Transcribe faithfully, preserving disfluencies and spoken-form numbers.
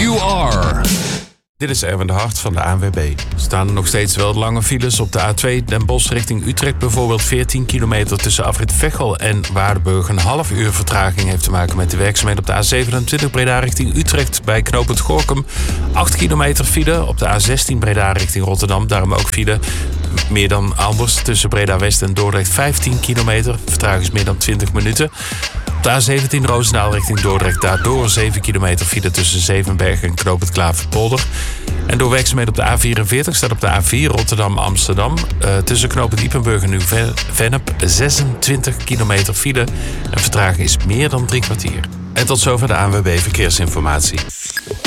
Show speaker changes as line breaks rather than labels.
You are.
Dit is Erwin de Hart van de A N W B. Er staan nog steeds wel lange files op de A twee Den Bosch richting Utrecht. Bijvoorbeeld veertien kilometer tussen afrit Veghel en Waardenburg. Een half uur vertraging heeft te maken met de werkzaamheden op de A zevenentwintig Breda richting Utrecht bij knooppunt Gorinchem. acht kilometer file op de A zestien Breda richting Rotterdam. Daarom ook file meer dan anders tussen Breda West en Dordrecht vijftien kilometer. Vertraging is meer dan twintig minuten. Op de A zeventien Roosendaal richting Dordrecht. Daardoor zeven kilometer file tussen Zevenberg en knooppunt Klaverpolder. En door werkzaamheden op de A vierenveertig staat op de A vier Rotterdam-Amsterdam. Uh, tussen knooppunt Ippenburg en Nieuw-Vennep zesentwintig kilometer file. En vertraging is meer dan drie kwartier. En tot zover de A N W B Verkeersinformatie.